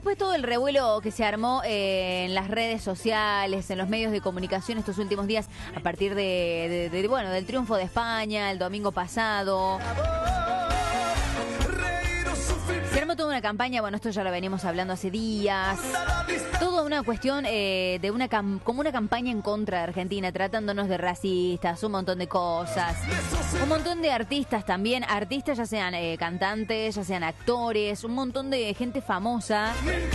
después todo el revuelo que se armó en las redes sociales, en los medios de comunicación estos últimos días, a partir del triunfo de España el domingo pasado. Se armó toda una campaña, bueno, esto ya lo venimos hablando hace días. Toda una cuestión como una campaña en contra de Argentina, tratándonos de racistas, un montón de cosas. Un montón de artistas también, artistas ya sean cantantes, ya sean actores, un montón de gente famosa.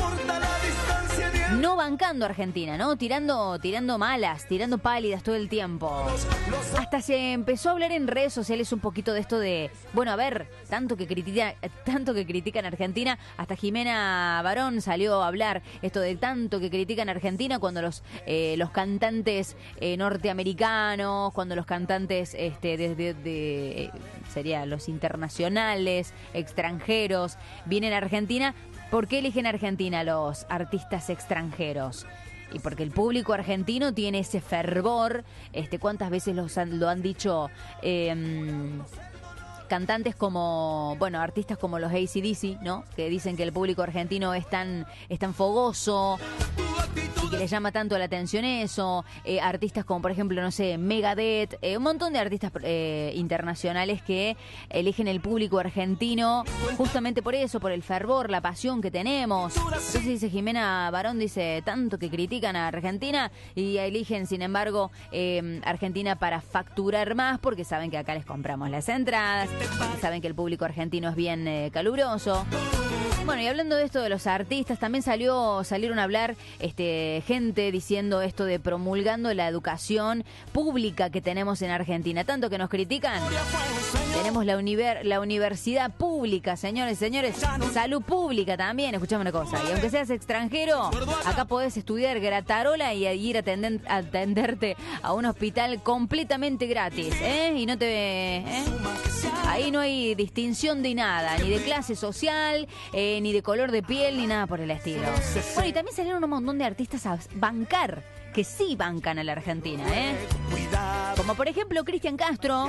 No bancando a Argentina, ¿no? Tirando malas, tirando pálidas todo el tiempo. Hasta se empezó a hablar en redes sociales un poquito de esto de, bueno, a ver, tanto que critican a Argentina. Hasta Jimena Barón salió a hablar esto de tanto que critican a Argentina cuando los cantantes norteamericanos, cuando los cantantes sería los internacionales, extranjeros, vienen a Argentina. ¿Por qué eligen a Argentina los artistas extranjeros? Y porque el público argentino tiene ese fervor. ¿Cuántas veces lo han dicho cantantes como, bueno, artistas como los AC/DC, ¿no? Que dicen que el público argentino es tan fogoso y que les llama tanto la atención eso. Artistas como, por ejemplo, no sé, Megadeth, un montón de artistas internacionales que eligen el público argentino justamente por eso, por el fervor, la pasión que tenemos. Entonces dice Jimena Barón, dice, tanto que critican a Argentina y eligen, sin embargo, Argentina para facturar más, porque saben que acá les compramos las entradas, saben que el público argentino es bien caluroso. Bueno, y hablando de esto de los artistas, también salieron a hablar gente diciendo esto de promulgando la educación pública que tenemos en Argentina. Tanto que nos critican. Tenemos la universidad pública, señores. Salud pública también. Escuchame una cosa. Y aunque seas extranjero, acá podés estudiar gratarola y ir a atenderte a un hospital completamente gratis. Y no te... Ahí no hay distinción de nada, ni de clase social, ni de color de piel, ni nada por el estilo. Bueno, y también salieron un montón de artistas a bancar, que sí bancan a la Argentina, Como por ejemplo Cristian Castro,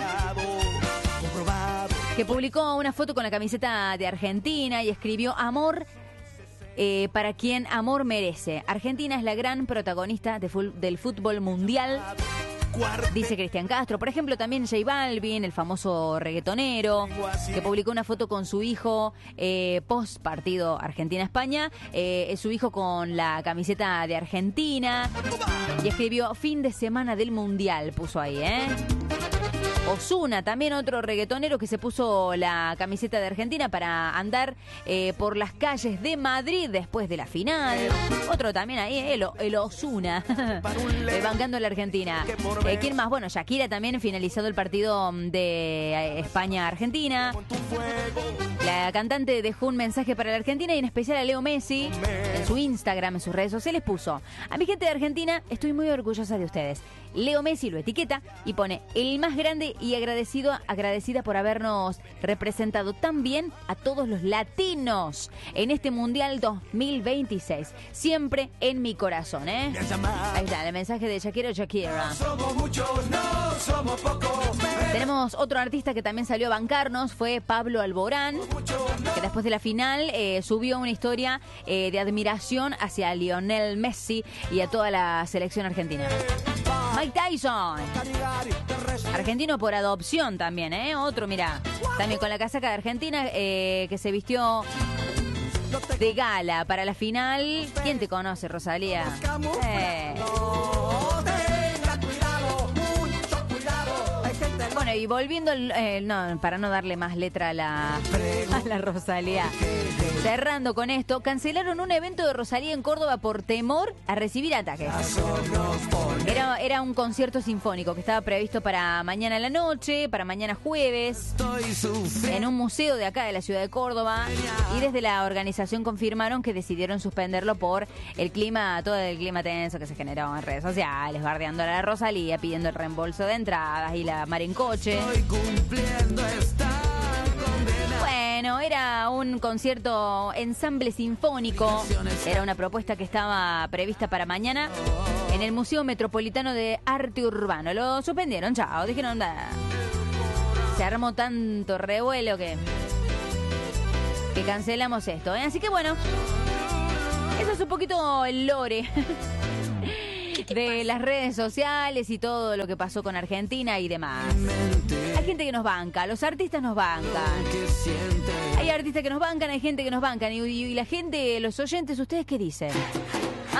que publicó una foto con la camiseta de Argentina y escribió amor para quien amor merece. Argentina es la gran protagonista del fútbol mundial. Dice Cristian Castro. Por ejemplo, también J Balvin, el famoso reggaetonero, que publicó una foto con su hijo post partido Argentina-España, su hijo con la camiseta de Argentina, y escribió fin de semana del Mundial, puso ahí, Ozuna, también otro reggaetonero que se puso la camiseta de Argentina para andar por las calles de Madrid después de la final. Otro también ahí, el Ozuna, bancando a la Argentina. ¿Quién más? Bueno, Shakira también, finalizado el partido de España-Argentina. La cantante dejó un mensaje para la Argentina y en especial a Leo Messi. En su Instagram, en sus redes sociales puso: a mi gente de Argentina, estoy muy orgullosa de ustedes. Leo Messi lo etiqueta y pone: el más grande y agradecida por habernos representado tan bien a todos los latinos en este Mundial 2026. Siempre en mi corazón, Ahí está, el mensaje de Shakira. Somos muchos, no somos pocos. Tenemos otro artista que también salió a bancarnos, fue Pablo Alborán, que después de la final subió una historia de admiración hacia Lionel Messi y a toda la selección argentina. Mike Tyson, argentino por adopción también, otro, mira, también con la casaca de Argentina, que se vistió de gala para la final. ¿Quién te conoce, Rosalía? Bueno, y volviendo, para no darle más letra a la Rosalía. Cerrando con esto, cancelaron un evento de Rosalía en Córdoba por temor a recibir ataques. Era un concierto sinfónico que estaba previsto para mañana a la noche, para mañana jueves, en un museo de acá de la ciudad de Córdoba. Y desde la organización confirmaron que decidieron suspenderlo por el clima, todo el clima tenso que se generó en redes sociales, bardeando a la Rosalía, pidiendo el reembolso de entradas y la mar en coche. Bueno, era un concierto ensamble sinfónico. Era una propuesta que estaba prevista para mañana en el Museo Metropolitano de Arte Urbano. Lo suspendieron, chao. Dijeron, se armó tanto revuelo que cancelamos esto, Así que bueno, Eso es un poquito el lore de las redes sociales y todo lo que pasó con Argentina y demás. Hay gente que nos banca, los artistas nos bancan. Hay artistas que nos bancan, hay gente que nos bancan. Y la gente, los oyentes, ¿ustedes qué dicen?